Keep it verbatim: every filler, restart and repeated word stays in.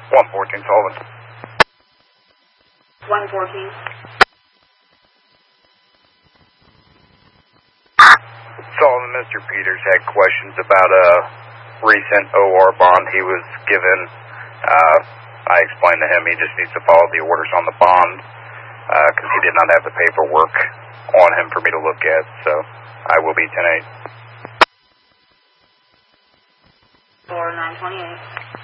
one fourteen Sullivan. one fourteen. Sullivan, Mister Peters had questions about a recent O R bond he was given. Uh, I explained to him he just needs to follow the orders on the bond because uh, he did not have the paperwork on him for me to look at, so I will be ten eight. four nine twenty-eight.